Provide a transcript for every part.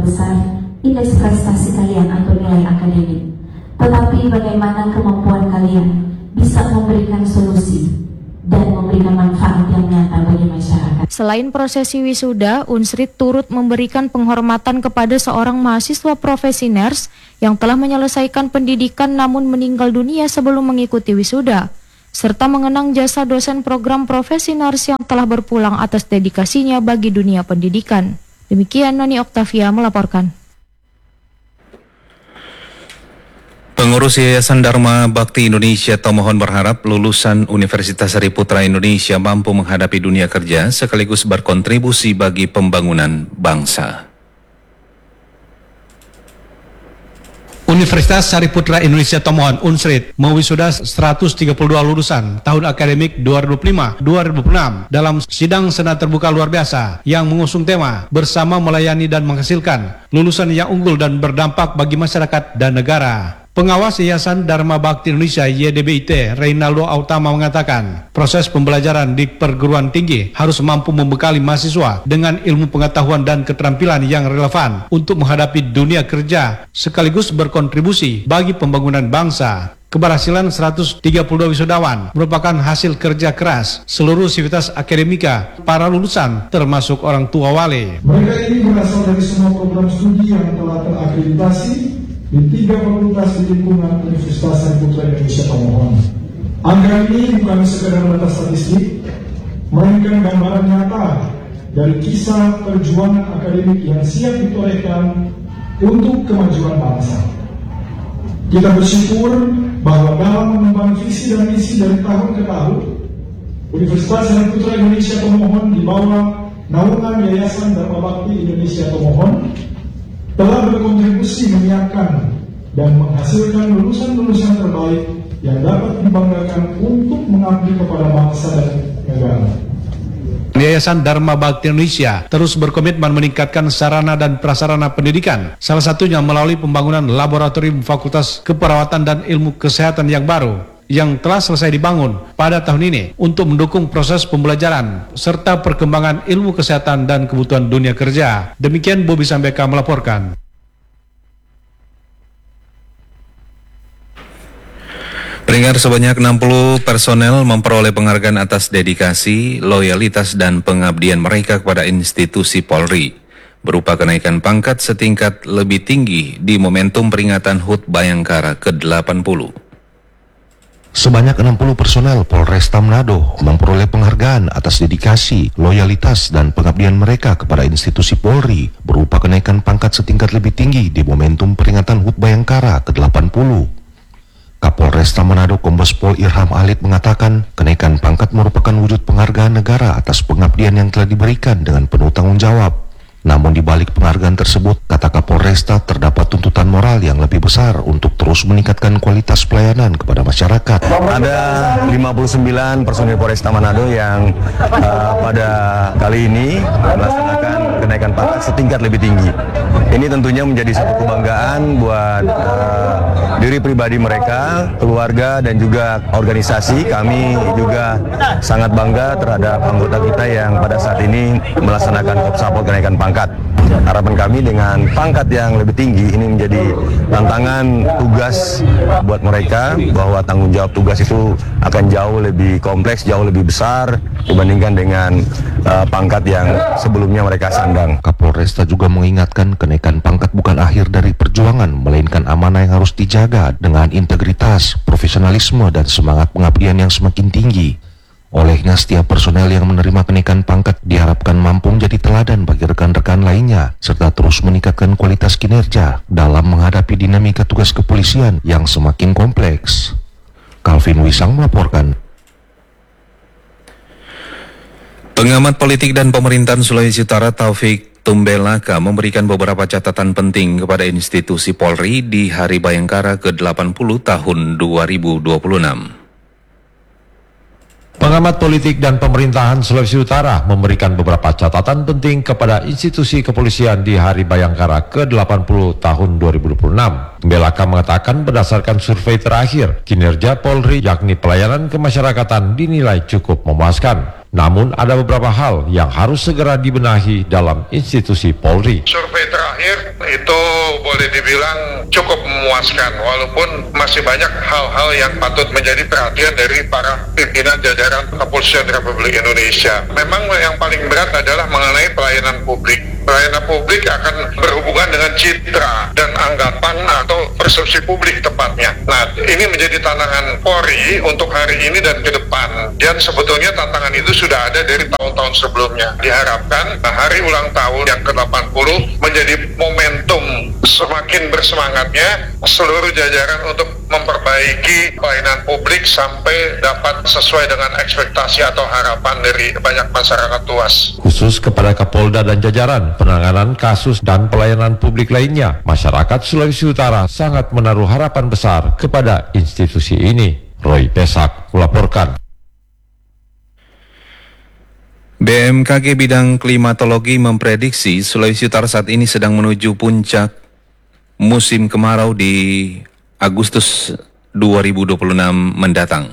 besar indeks prestasi kalian atau nilai akademik, tetapi bagaimana kemampuan kalian bisa memberikan solusi dan memberikan manfaat yang nyata bagi masyarakat. Selain prosesi wisuda, Unsrit turut memberikan penghormatan kepada seorang mahasiswa profesi ners yang telah menyelesaikan pendidikan namun meninggal dunia sebelum mengikuti wisuda, serta mengenang jasa dosen program profesi ners yang telah berpulang atas dedikasinya bagi dunia pendidikan. Demikian Noni Oktavia melaporkan. Pengurus Yayasan Dharma Bakti Indonesia Tomohon berharap lulusan Universitas Sariputra Indonesia mampu menghadapi dunia kerja sekaligus berkontribusi bagi pembangunan bangsa. Universitas Sariputra Indonesia Tomohon Unsrit mewisuda 132 lulusan tahun akademik 2005-2006 dalam sidang senat terbuka luar biasa yang mengusung tema bersama melayani dan menghasilkan lulusan yang unggul dan berdampak bagi masyarakat dan negara. Pengawas Yayasan Dharma Bakti Indonesia YDBIT, Reynaldo Autama mengatakan, proses pembelajaran di perguruan tinggi harus mampu membekali mahasiswa dengan ilmu pengetahuan dan keterampilan yang relevan untuk menghadapi dunia kerja sekaligus berkontribusi bagi pembangunan bangsa. Keberhasilan 132 wisudawan merupakan hasil kerja keras seluruh sivitas akademika para lulusan termasuk orang tua wali. Mereka ini berasal dari semua program studi yang telah terakreditasi di 3 fakultas di lingkungan Universitas Sariputra Indonesia Tomohon. Angka ini bukan sekedar data statistik, melainkan gambaran nyata dari kisah perjuangan akademik yang siap ditorehkan untuk kemajuan bangsa. Kita bersyukur bahwa dalam mengemban visi dan misi dari tahun ke tahun, Universitas Sariputra Indonesia Tomohon di bawah naungan Yayasan Dharma Bakti Indonesia Tomohon telah berkontribusi menyiapkan dan menghasilkan lulusan-lulusan terbaik yang dapat dibanggakan untuk mengabdi kepada bangsa dan negara. Yayasan Dharma Bakti Indonesia terus berkomitmen meningkatkan sarana dan prasarana pendidikan, salah satunya melalui pembangunan laboratorium Fakultas Keperawatan dan Ilmu Kesehatan yang baru, yang telah selesai dibangun pada tahun ini untuk mendukung proses pembelajaran serta perkembangan ilmu kesehatan dan kebutuhan dunia kerja. Demikian Bobi Sambeka melaporkan. Peringkat sebanyak 60 personel memperoleh penghargaan atas dedikasi, loyalitas dan pengabdian mereka kepada institusi Polri berupa kenaikan pangkat setingkat lebih tinggi di momentum peringatan HUT Bayangkara ke-80. Sebanyak 60 personel Polresta Manado memperoleh penghargaan atas dedikasi, loyalitas, dan pengabdian mereka kepada institusi Polri berupa kenaikan pangkat setingkat lebih tinggi di momentum peringatan HUT Bayangkara ke-80. Kapolresta Manado Kombes Pol Irham Alid mengatakan kenaikan pangkat merupakan wujud penghargaan negara atas pengabdian yang telah diberikan dengan penuh tanggung jawab. Namun di balik penghargaan tersebut, kata Kapolresta, terdapat tuntutan moral yang lebih besar untuk terus meningkatkan kualitas pelayanan kepada masyarakat. Ada 59 personil Polresta Manado yang pada kali ini melaksanakan kenaikan pangkat setingkat lebih tinggi. Ini tentunya menjadi satu kebanggaan buat diri pribadi mereka, keluarga, dan juga organisasi. Kami juga sangat bangga terhadap anggota kita yang pada saat ini melaksanakan kopsapol kenaikan pangkat. Harapan kami dengan pangkat yang lebih tinggi ini menjadi tantangan tugas buat mereka, bahwa tanggung jawab tugas itu akan jauh lebih kompleks, jauh lebih besar dibandingkan dengan pangkat yang sebelumnya mereka sandang. Kapolresta juga mengingatkan kenaikan pangkat bukan akhir dari perjuangan, melainkan amanah yang harus dijaga dengan integritas, profesionalisme, dan semangat pengabdian yang semakin tinggi. Olehnya setiap personel yang menerima kenaikan pangkat diharapkan mampu menjadi teladan bagi rekan-rekan lainnya, serta terus meningkatkan kualitas kinerja dalam menghadapi dinamika tugas kepolisian yang semakin kompleks. Calvin Wisang melaporkan. Pengamat politik dan pemerintahan Sulawesi Utara Taufik Tumbelaka memberikan beberapa catatan penting kepada institusi Polri di Hari Bayangkara ke-80 tahun 2026. Pengamat politik dan pemerintahan Sulawesi Utara memberikan beberapa catatan penting kepada institusi kepolisian di Hari Bayangkara ke-80 tahun 2026. Belaka mengatakan berdasarkan survei terakhir, kinerja Polri yakni pelayanan kemasyarakatan dinilai cukup memuaskan. Namun ada beberapa hal yang harus segera dibenahi dalam institusi Polri. Survei terakhir itu boleh dibilang cukup memuaskan, walaupun masih banyak hal-hal yang patut menjadi perhatian dari para pimpinan jajaran Kepolisian Republik Indonesia. Memang yang paling berat adalah mengenai pelayanan publik. Pelayanan publik akan berhubungan dengan citra dan anggapan atau persepsi publik tepatnya. Nah, ini menjadi tantangan Polri untuk hari ini dan ke depan. Dan sebetulnya tantangan itu sudah ada dari tahun-tahun sebelumnya. Diharapkan hari ulang tahun yang ke-80 menjadi momentum semakin bersemangatnya seluruh jajaran untuk memperbaiki pelayanan publik sampai dapat sesuai dengan ekspektasi atau harapan dari banyak masyarakat luas. Khusus kepada Kapolda dan jajaran penanganan kasus dan pelayanan publik lainnya, masyarakat Sulawesi Utara sangat menaruh harapan besar kepada institusi ini. Roy Pesak melaporkan. BMKG bidang klimatologi memprediksi Sulawesi Utara saat ini sedang menuju puncak musim kemarau di Agustus 2026 mendatang.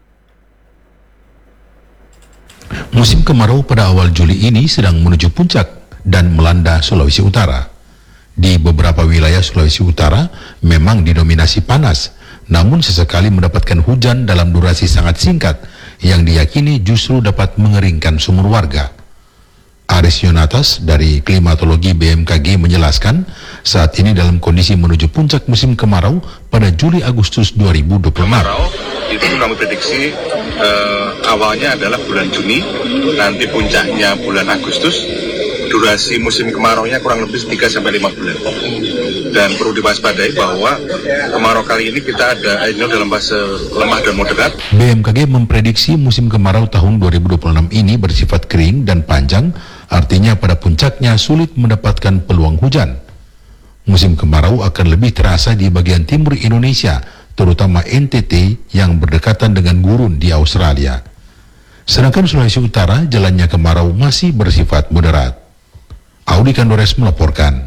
Musim kemarau pada awal Juli ini sedang menuju puncak dan melanda Sulawesi Utara. Di beberapa wilayah Sulawesi Utara memang didominasi panas, namun sesekali mendapatkan hujan dalam durasi sangat singkat yang diyakini justru dapat mengeringkan sumur warga. Aris Yonatas dari klimatologi BMKG menjelaskan saat ini dalam kondisi menuju puncak musim kemarau pada Juli-Agustus 2026. Kemarau itu kami prediksi awalnya adalah bulan Juni, nanti puncaknya bulan Agustus. Durasi musim kemaraunya kurang lebih 3-5 bulan. Dan perlu diwaspadai bahwa kemarau kali ini kita ada El Nino dalam fase lemah dan moderat. BMKG memprediksi musim kemarau tahun 2026 ini bersifat kering dan panjang, artinya pada puncaknya sulit mendapatkan peluang hujan. Musim kemarau akan lebih terasa di bagian timur Indonesia, terutama NTT yang berdekatan dengan gurun di Australia. Sedangkan Sulawesi Utara jalannya kemarau masih bersifat moderat. Audi Kandores melaporkan.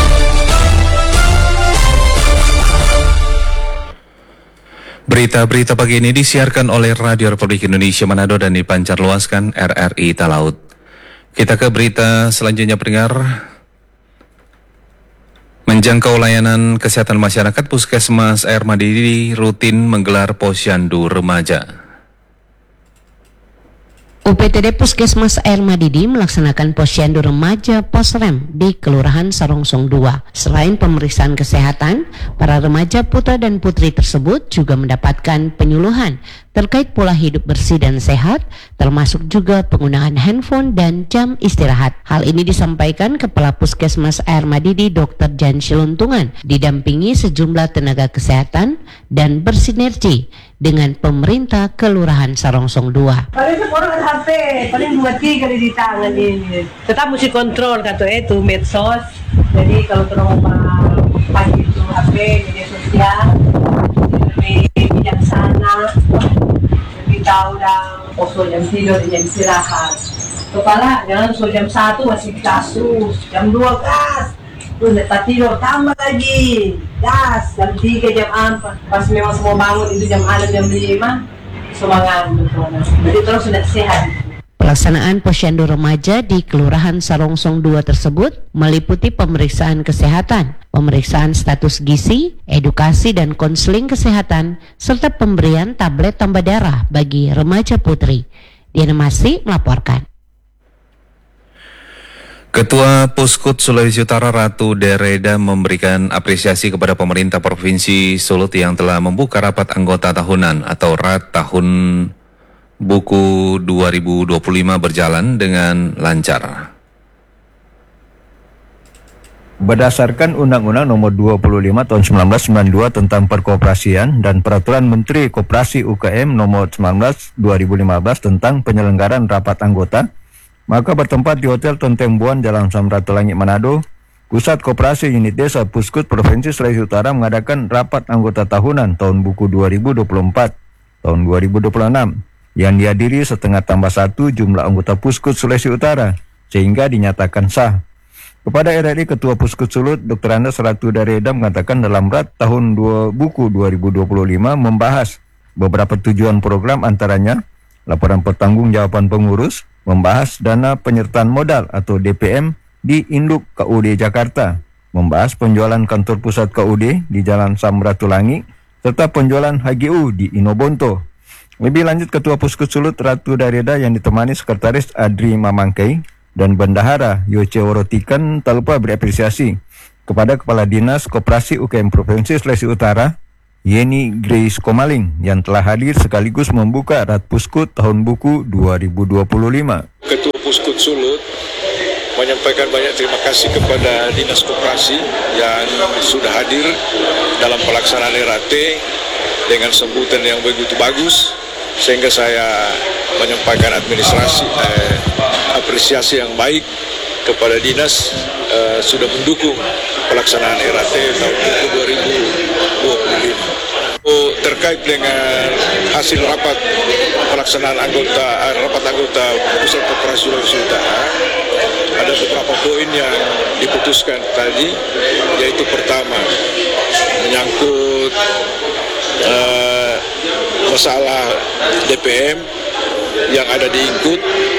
Berita-berita pagi ini disiarkan oleh Radio Republik Indonesia Manado dan dipancarluaskan RRI Talaut. Kita ke berita selanjutnya, pendengar. Menjangkau layanan kesehatan masyarakat, Puskesmas Air Madidi rutin menggelar posyandu remaja. UPTD Puskesmas Air Madidi melaksanakan posyandu remaja Posrem di Kelurahan Sarongsong 2. Selain pemeriksaan kesehatan, para remaja putra dan putri tersebut juga mendapatkan penyuluhan terkait pola hidup bersih dan sehat, termasuk juga penggunaan handphone dan jam istirahat. Hal ini disampaikan Kepala Puskesmas Air Madidi Dr. Jan Siluntungan, didampingi sejumlah tenaga kesehatan dan bersinergi dengan pemerintah Kelurahan Sarongsong 2. Paling orang HP, paling 2-3 kali di tangan ini. Tetap mesti kontrol kata itu medsos. Jadi kalau terlalu pagi itu HP, media sosial, lebih bijaksana, lebih tahu dan poso jam tidur dan jam istirahat. Kepala jangan so jam 1 masih di kasus, jam 2 gas. Terus lepas tidur tambah lagi gas, jam 3, jam 4 pas memang semua bangun itu jam 6, jam 5 semangat betul. Jadi terus sudah sehat. Pelaksanaan posyandu remaja di Kelurahan Sarongsong 2 tersebut meliputi pemeriksaan kesehatan, pemeriksaan status gizi, edukasi dan konseling kesehatan, serta pemberian tablet tambah darah bagi remaja putri. Diana Masih melaporkan. Ketua Puskut Sulawesi Utara Ratu Dereda memberikan apresiasi kepada pemerintah Provinsi Sulut yang telah membuka rapat anggota tahunan atau RAT tahun buku 2025 berjalan dengan lancar. Berdasarkan Undang-Undang Nomor 25 Tahun 1992 tentang Perkoperasian dan Peraturan Menteri Koperasi UKM Nomor 19 2015 tentang penyelenggaraan rapat anggota, maka bertempat di Hotel Tontembuan Jalan Samratulangi Manado, Pusat Koperasi Unit Desa Puskut Provinsi Sulawesi Utara mengadakan rapat anggota tahunan tahun buku 2024 tahun 2026 yang dihadiri setengah tambah 1 jumlah anggota Puskut Sulawesi Utara sehingga dinyatakan sah. Kepada RRI Ketua Puskut Sulut, Dr. Andes Ratu Dereda mengatakan dalam RAT tahun buku 2025 membahas beberapa tujuan program, antaranya laporan pertanggungjawaban pengurus, membahas dana penyertaan modal atau DPM di Induk KUD Jakarta, membahas penjualan kantor pusat KUD di Jalan Samratulangi, serta penjualan HGU di Inobonto. Lebih lanjut, Ketua Puskut Sulut Ratu Dareda yang ditemani Sekretaris Adri Mamangkai dan Bendahara Yoce Worotikan tak lupa berapresiasi kepada Kepala Dinas Koperasi UKM Provinsi Sulawesi Utara, Yeni Grace Komaling, yang telah hadir sekaligus membuka Rat Puskut tahun buku 2025. Ketua Puskut Sulut menyampaikan banyak terima kasih kepada Dinas Koperasi yang sudah hadir dalam pelaksanaan RAT dengan sambutan yang begitu bagus, sehingga saya menyampaikan apresiasi yang baik kepada Dinas sudah mendukung pelaksanaan RAT tahun 2025. Terkait dengan hasil rapat pelaksanaan rapat anggota Pusat Koperasi Sulawesi Utara, ada beberapa poin yang diputuskan tadi, yaitu pertama menyangkut masalah DPM yang ada di Ingkut.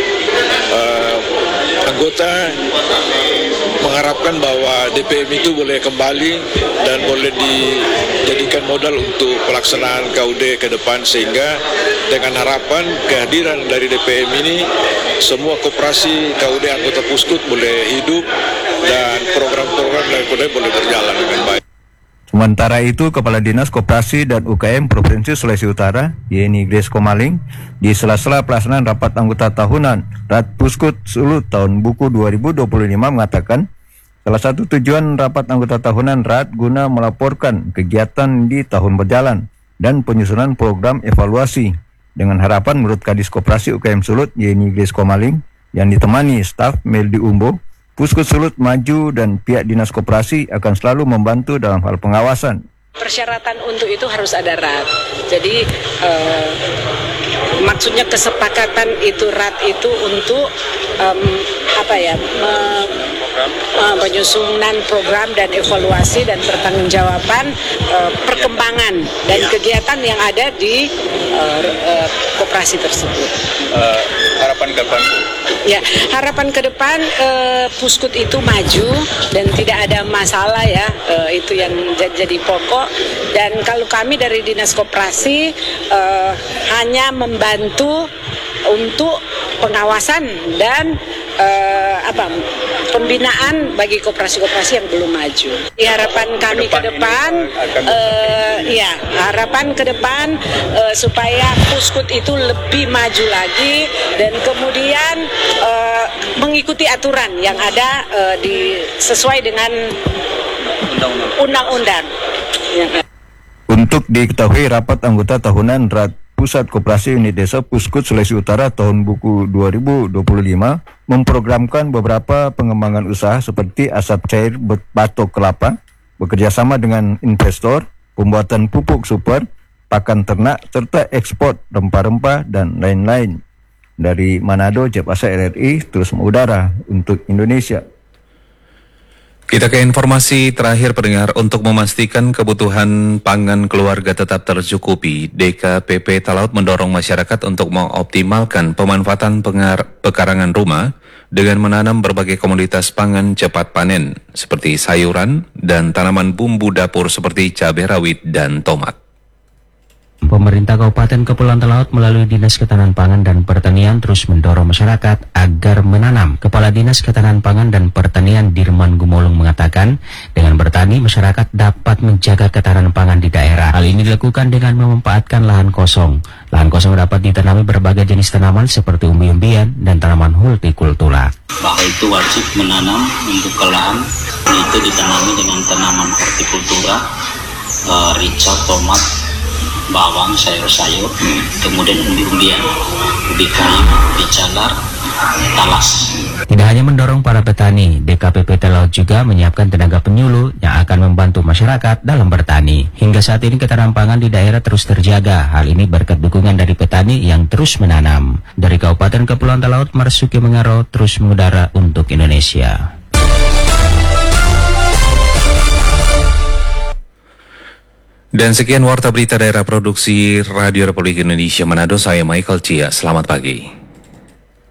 Anggota mengharapkan bahwa DPM itu boleh kembali dan boleh dijadikan modal untuk pelaksanaan KUD ke depan, sehingga dengan harapan kehadiran dari DPM ini semua koperasi KUD anggota Puskut boleh hidup dan program-program dari KUD boleh berjalan dengan baik. Sementara itu, Kepala Dinas Koperasi dan UKM Provinsi Sulawesi Utara, Yeni Grace Komaling, di sela-sela pelaksanaan rapat anggota tahunan Rat Puskut Sulut tahun buku 2025 mengatakan, salah satu tujuan rapat anggota tahunan RAT guna melaporkan kegiatan di tahun berjalan dan penyusunan program evaluasi. Dengan harapan menurut Kadis Koperasi UKM Sulut, Yeni Grace Komaling, yang ditemani staf Meldi Umbo, Puskut Sulut maju dan pihak Dinas Koperasi akan selalu membantu dalam hal pengawasan. Persyaratan untuk itu harus ada RAT. Jadi maksudnya kesepakatan itu RAT itu untuk penyusunan program dan evaluasi dan pertanggungjawaban perkembangan dan kegiatan yang ada di koperasi tersebut. Harapan ke depan? Ya, harapan ke depan Puskut itu maju dan tidak ada masalah ya, itu yang jadi pokok. Dan kalau kami dari Dinas Koperasi hanya membantu untuk pengawasan dan pembinaan bagi koperasi-koperasi yang belum maju. Harapan kami ke depan, harapan ke depan supaya Puskut itu lebih maju lagi dan kemudian mengikuti aturan yang ada sesuai dengan undang-undang. Untuk diketahui, rapat anggota tahunan RAT Pusat Koperasi Unit Desa Puskut Sulawesi Utara tahun buku 2025 memprogramkan beberapa pengembangan usaha seperti asap cair batok kelapa, bekerjasama dengan investor, pembuatan pupuk super, pakan ternak, serta ekspor rempah-rempah dan lain-lain. Dari Manado, Jeb Asa RRI terus mengudara untuk Indonesia. Kita ke informasi terakhir pendengar. Untuk memastikan kebutuhan pangan keluarga tetap tercukupi, DKPP Talaut mendorong masyarakat untuk mengoptimalkan pemanfaatan pekarangan rumah dengan menanam berbagai komoditas pangan cepat panen seperti sayuran dan tanaman bumbu dapur seperti cabai rawit dan tomat. Pemerintah Kabupaten Kepulauan Talaut melalui Dinas Ketahanan Pangan dan Pertanian terus mendorong masyarakat agar menanam. Kepala Dinas Ketahanan Pangan dan Pertanian Dirman Gumolong mengatakan, dengan bertani masyarakat dapat menjaga ketahanan pangan di daerah. Hal ini dilakukan dengan memanfaatkan lahan kosong. Lahan kosong dapat ditanami berbagai jenis tanaman seperti umbi-umbian dan tanaman hortikultura. Bahwa itu wajib menanam untuk lahan itu ditanami dengan tanaman hortikultura, rica, tomat, bawang, sayur-sayur, kemudian umbi-umbian, ubi kayu, ubi jalar, talas. Tidak hanya mendorong para petani, DKPP Talaut juga menyiapkan tenaga penyuluh yang akan membantu masyarakat dalam bertani. Hingga saat ini ketahanan pangan di daerah terus terjaga. Hal ini berkat dukungan dari petani yang terus menanam. Dari Kabupaten Kepulauan Talaut, Marsuki Mengaro terus mengudara untuk Indonesia. Dan sekian Warta Berita Daerah Produksi Radio Republik Indonesia Manado, saya Michael Cia. Selamat pagi.